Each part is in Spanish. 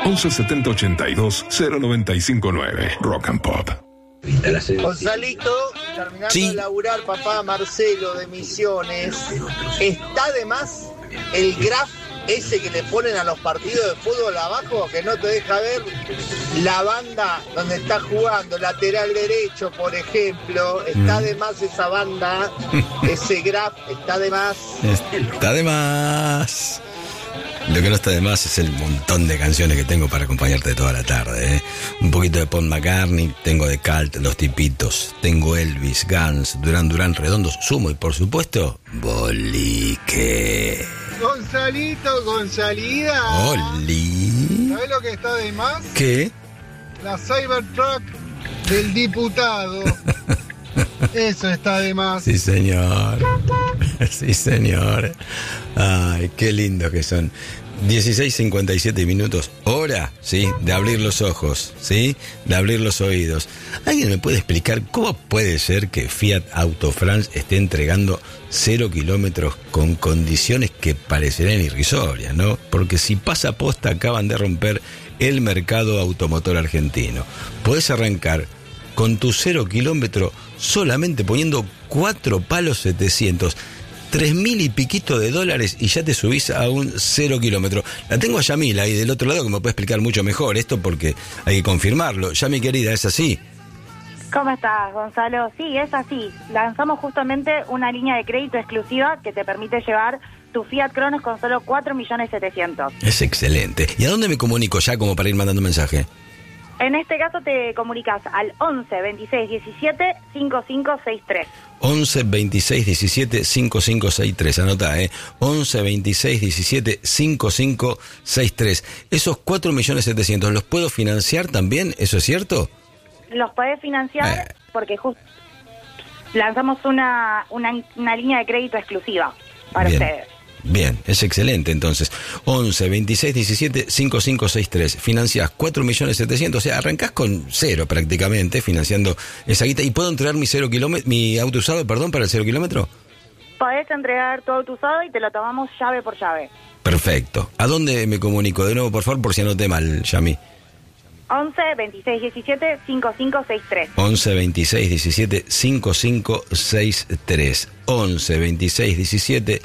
11 70 82 0959. Rock and Pop. Gonzalito, terminando de laburar, papá Marcelo de Misiones, ¿está de más el graph ese que le ponen a los partidos de fútbol abajo, que no te deja ver la banda donde está jugando, lateral derecho, por ejemplo? Está de más esa banda, ese graph, está de más. Está de más. Lo que no está de más es el montón de canciones que tengo para acompañarte toda la tarde, ¿eh? Un poquito de Paul McCartney, tengo de Cult, Los Tipitos, tengo Elvis, Guns, Duran Duran, Redondos, Sumo y por supuesto, Bolique. Gonzalito, Gonzalida. Oli. ¿Sabés lo que está de más? ¿Qué? La Cybertruck del diputado. Eso está de más. Sí, señor. Sí, señor. Ay, qué lindo que son. 16:57 minutos, hora, ¿sí? De abrir los ojos, ¿sí? De abrir los oídos. ¿Alguien me puede explicar cómo puede ser que Fiat Auto France esté entregando 0 kilómetros con condiciones que parecerán irrisorias, ¿no? Porque si pasa posta acaban de romper el mercado automotor argentino. Podés arrancar con tu 0 kilómetro solamente poniendo 4 palos 700. 3.000 y piquito de dólares y ya te subís a un 0 kilómetro. La tengo a Yamil ahí del otro lado que me puede explicar mucho mejor esto porque hay que confirmarlo. Yami, querida, ¿es así? ¿Cómo estás, Gonzalo? Sí, es así. Lanzamos justamente una línea de crédito exclusiva que te permite llevar tu Fiat Cronos con solo 4.700.000. Es excelente. ¿Y a dónde me comunico ya como para ir mandando un mensaje? En este caso te comunicas al 11 26 17 5563. 11 26 17 5563. Anotá, 11 26 17 5563. Esos 4.700.000, ¿los puedo financiar también? ¿Eso es cierto? Los podés financiar porque justo lanzamos una línea de crédito exclusiva para ustedes. Bien, es excelente entonces. 11 26 17 5563. Financiás 4.700.000, o sea, arrancás con cero prácticamente financiando esa guita. ¿Y puedo entregar mi auto usado, para el 0 kilómetro? Podés entregar tu auto usado y te lo tomamos llave por llave. Perfecto. ¿A dónde me comunico? De nuevo, por favor, por si anoté mal, Yami. 11 26 17 5563. 11 26 17 5563. 11 26 17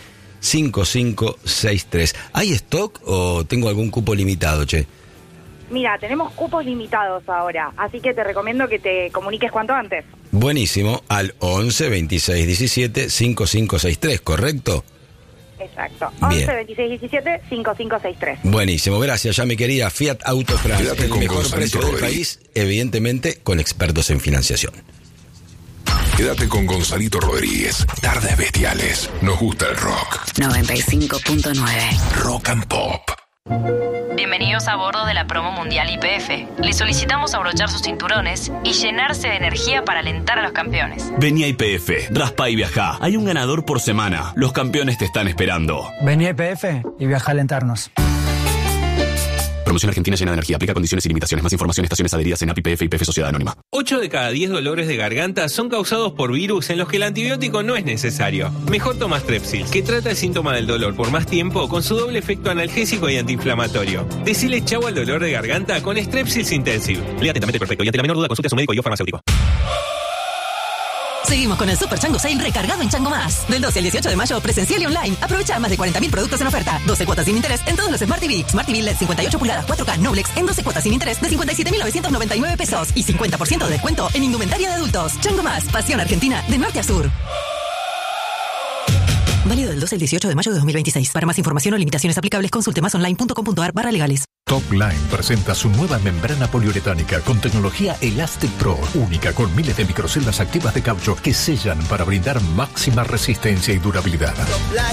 5563. ¿Hay stock o tengo algún cupo limitado, che? Mira, tenemos cupos limitados ahora, así que te recomiendo que te comuniques cuanto antes. Buenísimo, al 11 26 17 5563, ¿correcto? Exacto, 11 26 17 5563. Buenísimo, gracias, ya mi querida. Fiat Auto France, el mejor precio del país, evidentemente con expertos en financiación. Quédate con Gonzalito Rodríguez. Tardes Bestiales. Nos gusta el rock. 95.9. Rock and Pop. Bienvenidos a bordo de la promo mundial YPF. Les solicitamos abrochar sus cinturones y llenarse de energía para alentar a los campeones. Vení a YPF, raspa y viajá. Hay un ganador por semana. Los campeones te están esperando. Vení a YPF y viaja a alentarnos. Promoción argentina llena de energía. Aplica condiciones y limitaciones. Más información, estaciones adheridas en API, YPF y YPF Sociedad Anónima. 8 de cada 10 dolores de garganta son causados por virus en los que el antibiótico no es necesario. Mejor toma Strepsils, que trata el síntoma del dolor por más tiempo con su doble efecto analgésico y antiinflamatorio. Decile chau al dolor de garganta con Strepsils Intensive. Lea atentamente el prospecto y ante la menor duda consulte a su médico y o farmacéutico. Seguimos con el Super Chango Sale recargado en Chango Más. Del 12 al 18 de mayo, presencial y online. Aprovecha más de 40.000 productos en oferta. 12 cuotas sin interés en todos los Smart TV. Smart TV LED 58 pulgadas 4K Noblex en 12 cuotas sin interés de 57.999 pesos. Y 50% de descuento en indumentaria de adultos. Chango Más, pasión argentina de norte a sur. Válido del 12 al 18 de mayo de 2026. Para más información o limitaciones aplicables, consulte másonline.com.ar/legales. Top Line presenta su nueva membrana poliuretánica con tecnología Elastic Pro, única con miles de microceldas activas de caucho que sellan para brindar máxima resistencia y durabilidad.